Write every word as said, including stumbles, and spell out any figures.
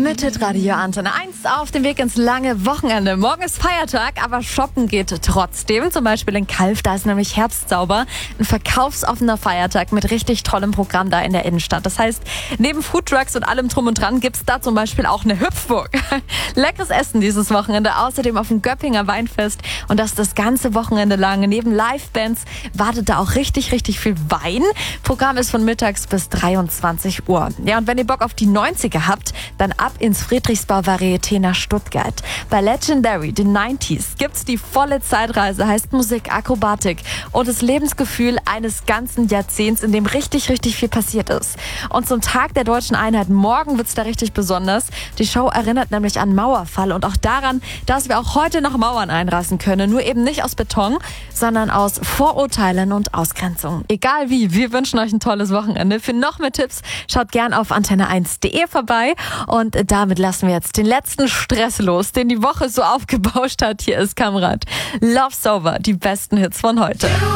Mit Hitradio Antenne eins auf dem Weg ins lange Wochenende. Morgen ist Feiertag, aber shoppen geht trotzdem. Zum Beispiel in Calw, da ist nämlich Herbstsauber. Ein verkaufsoffener Feiertag mit richtig tollem Programm da in der Innenstadt. Das heißt, neben Foodtrucks und allem drum und dran gibt's da zum Beispiel auch eine Hüpfburg. Leckeres Essen dieses Wochenende, außerdem auf dem Göppinger Weinfest. Und das das ganze Wochenende lang. Neben Livebands wartet da auch richtig, richtig viel Wein. Programm ist von mittags bis dreiundzwanzig Uhr. Ja, und wenn ihr Bock auf die neunziger habt, dann ab ins Friedrichsbau Varieté nach Stuttgart. Bei Legendary, den neunziger, gibt's die volle Zeitreise, heißt Musik, Akrobatik und das Lebensgefühl eines ganzen Jahrzehnts, in dem richtig, richtig viel passiert ist. Und zum Tag der Deutschen Einheit morgen wird's da richtig besonders. Die Show erinnert nämlich an Mauerfall und auch daran, dass wir auch heute noch Mauern einreißen können. Nur eben nicht aus Beton, sondern aus Vorurteilen und Ausgrenzung. Egal wie, wir wünschen euch ein tolles Wochenende. Für noch mehr Tipps schaut gern auf antenne eins punkt de vorbei. Und damit lassen wir jetzt den letzten Stress los, den die Woche so aufgebauscht hat. Hier ist Kamrat. Love Sober, die besten Hits von heute.